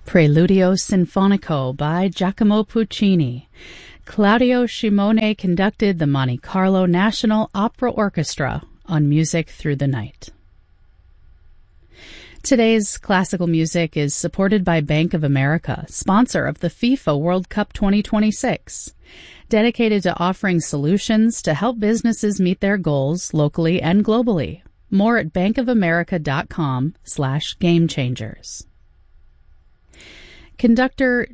Preludio Sinfonico by Giacomo Puccini. Claudio Shimone conducted the Monte Carlo National Opera Orchestra on Music Through the Night. Today's classical music is supported by Bank of America, sponsor of the FIFA World Cup 2026, dedicated to offering solutions to help businesses meet their goals locally and globally. More at bankofamerica.com/gamechangers. Conductor